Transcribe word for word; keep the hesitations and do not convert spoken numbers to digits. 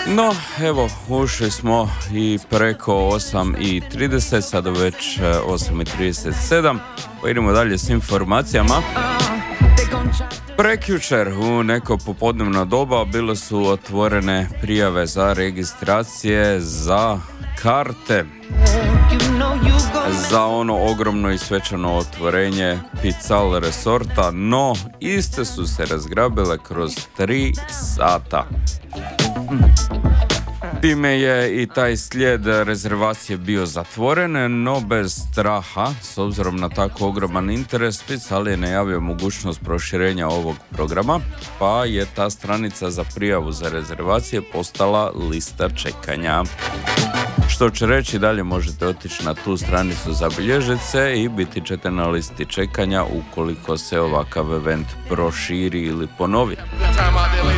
No, evo, ušli smo i preko osam i trideset, sada već osam i trideset sedam, pa idemo dalje s informacijama. Prekjučer u neko popodnevno doba bile su otvorene prijave za registracije za karte za ono ogromno i svečano otvorenje Pical resorta, no iste su se razgrabile kroz tri sata. Time je i taj slijed rezervacije bio zatvoren, no bez straha, s obzirom na tako ogroman interes, Pical je najavio mogućnost proširenja ovog programa, pa je ta stranica za prijavu za rezervacije postala lista čekanja. Što će reći, dalje možete otići na tu stranicu, zabilježiti se i biti ćete na listi čekanja ukoliko se ovakav event proširi ili ponovi.